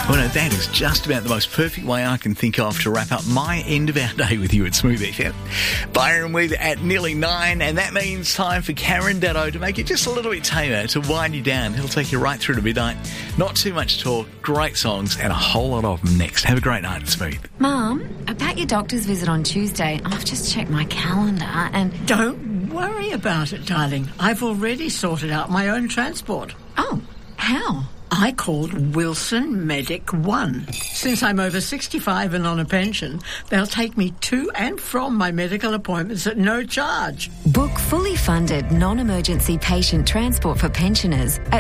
Well, no, that is just about the most perfect way I can think of to wrap up my end of our day with you at Smooth FM. Byron with at nearly 9, and that means time for Cameron Daddo to make it just a little bit tamer, to wind you down. He'll take you right through to midnight. Not too much talk, great songs, and a whole lot of them next. Have a great night at Smooth. Mum, about your doctor's visit on Tuesday, I've just checked my calendar and... Don't worry about it, darling. I've already sorted out my own transport. Oh, how? I called Wilson Medic One. Since I'm over 65 and on a pension, they'll take me to and from my medical appointments at no charge. Book fully funded non-emergency patient transport for pensioners at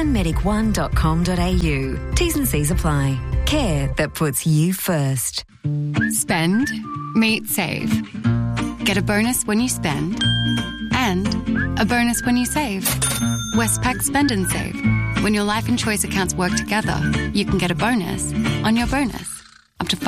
wilsonmedic1.com.au. T's and C's apply. Care that puts you first. Spend, meet, save. Get a bonus when you spend and a bonus when you save. Westpac Spend and Save. When your life and choice accounts work together, you can get a bonus on your bonus, up to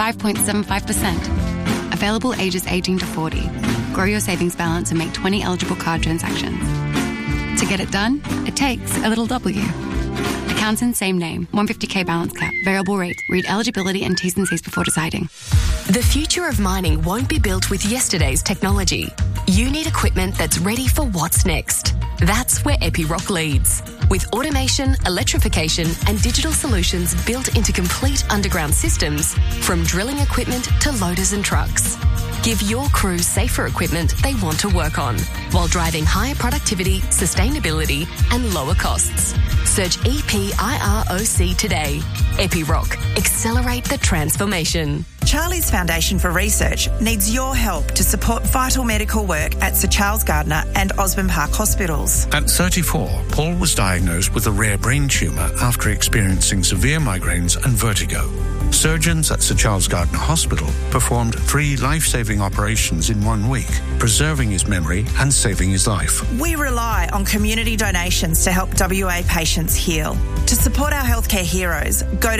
5.75%. Available ages 18 to 40. Grow your savings balance and make 20 eligible card transactions. To get it done, it takes a little W. Accounts in same name, 150k balance cap, variable rate. Read eligibility and T's and C's before deciding. The future of mining won't be built with yesterday's technology. You need equipment that's ready for what's next. That's where Epiroc leads. With automation, electrification and digital solutions built into complete underground systems, from drilling equipment to loaders and trucks. Give your crew safer equipment they want to work on, while driving higher productivity, sustainability and lower costs. Search EPIROC today. Epiroc. Accelerate the transformation. Charlie's Foundation for Research needs your help to support vital medical work at Sir Charles Gardner and Osborne Park hospitals. At 34, Paul was diagnosed with a rare brain tumour after experiencing severe migraines and vertigo. Surgeons at Sir Charles Gardner Hospital performed 3 life-saving operations in 1 week, preserving his memory and saving his life. We rely on community donations to help WA patients heal. To support our healthcare heroes, go to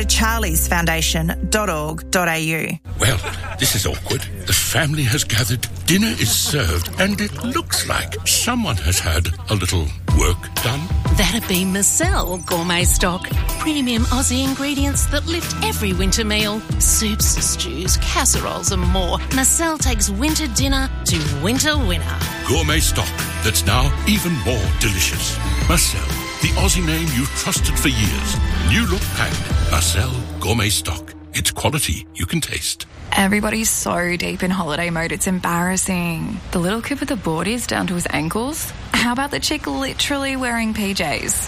charliesfoundation.org.au. Well, this is awkward. The family has gathered, dinner is served, and it looks like someone has had a little work done. That'd be Marcel Gourmet Stock. Premium Aussie ingredients that lift every winter meal. Soups, stews, casseroles and more. Marcel takes winter dinner to winter winner. Gourmet stock that's now even more delicious. Marcel, the Aussie name you've trusted for years. New look packed. Marcel Gourmet Stock. It's quality you can taste. Everybody's so deep in holiday mode, it's embarrassing. The little kid with the boardies down to his ankles? How about the chick literally wearing PJs?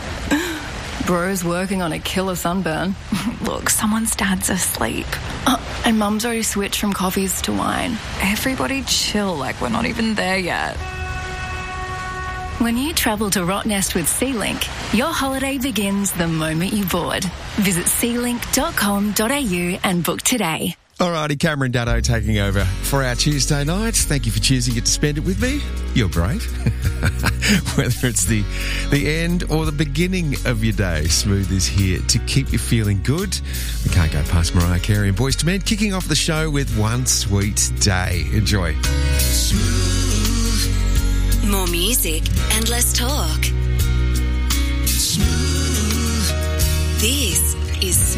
Bro's working on a killer sunburn. Look, someone's dad's asleep. And mum's already switched from coffees to wine. Everybody chill, like we're not even there yet. When you travel to Rottnest with SeaLink, your holiday begins the moment you board. Visit sealink.com.au and book today. Alrighty, Cameron Daddo taking over for our Tuesday night. Thank you for choosing it to spend it with me. You're brave. Whether it's the end or the beginning of your day, Smooth is here to keep you feeling good. We can't go past Mariah Carey and Boyz II Men, kicking off the show with One Sweet Day. Enjoy. Smooth. More music and less talk. Smooth. This is